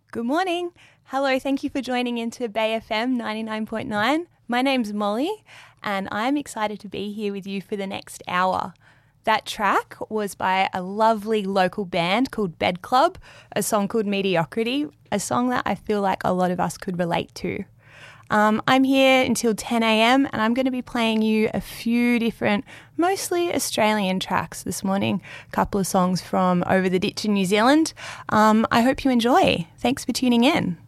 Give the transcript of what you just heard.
Good morning. Hello, thank you for joining into Bay FM 99.9. My name's Molly and I'm excited to be here with you for the next hour. That track was by a lovely local band called Bed Club, a song called Mediocrity, a song that I feel like a lot of us could relate to. I'm here until 10 a.m. and I'm going to be playing you a few different, mostly Australian tracks this morning, a couple of songs from over the ditch in New Zealand. I hope you enjoy. Thanks for tuning in.